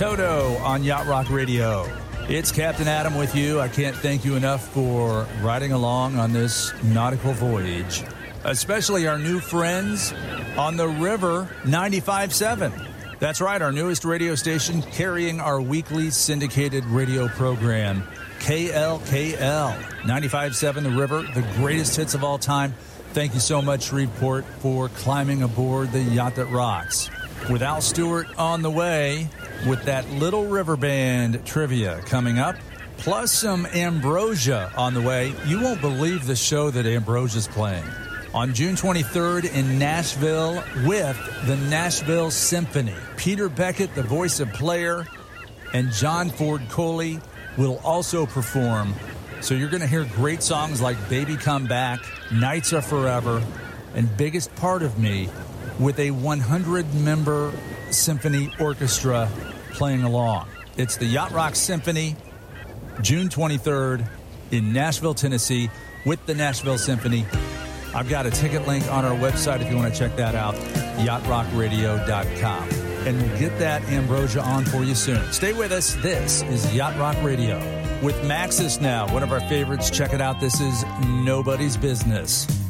Toto on Yacht Rock Radio. It's Captain Adam with you. I can't thank you enough for riding along on this nautical voyage, especially our new friends on the River 95.7. That's right, our newest radio station carrying our weekly syndicated radio program, KLKL 95.7 The River, the greatest hits of all time. Thank you so much, Shreveport, for climbing aboard the yacht that rocks. With Al Stewart on the way, with that Little River Band trivia coming up, plus some Ambrosia on the way. You won't believe the show that Ambrosia's playing on June 23rd in Nashville with the Nashville Symphony. Peter Beckett, the voice of Player, and John Ford Coley will also perform. So you're going to hear great songs like Baby Come Back, Nights Are Forever, and Biggest Part of Me with a 100-member symphony orchestra playing along. It's the Yacht Rock Symphony, June 23rd in Nashville, Tennessee with the Nashville Symphony. I've got a ticket link on our website if you want to check that out, yachtrockradio.com. And we'll get that Ambrosia on for you soon. Stay with us. This is Yacht Rock Radio with Maxis now, one of our favorites. Check it out. This is Nobody's Business.